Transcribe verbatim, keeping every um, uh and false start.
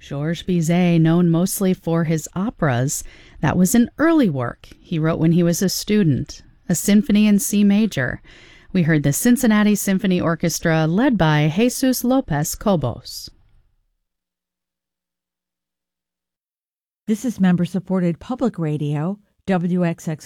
Georges Bizet, known mostly for his operas, that was an early work he wrote when he was a student, a symphony in C major. We heard the Cincinnati Symphony Orchestra led by Jesus Lopez Cobos. This is member-supported public radio, W X X